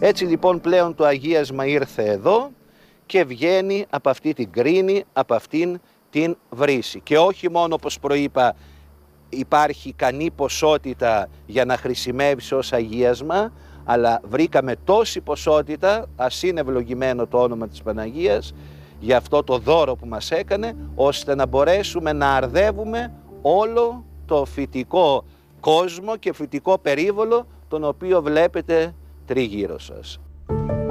Έτσι λοιπόν πλέον το αγίασμα ήρθε εδώ και βγαίνει από αυτή την κρίνη, από αυτήν την βρύση. Και όχι μόνο, όπως προείπα, υπάρχει ικανή ποσότητα για να χρησιμεύσει ως αγίασμα, αλλά βρήκαμε τόση ποσότητα, ας είναι ευλογημένο το όνομα της Παναγίας, για αυτό το δώρο που μας έκανε, ώστε να μπορέσουμε να αρδεύουμε όλο το φυτικό κόσμο και φυτικό περίβολο τον οποίο βλέπετε τριγύρω σας.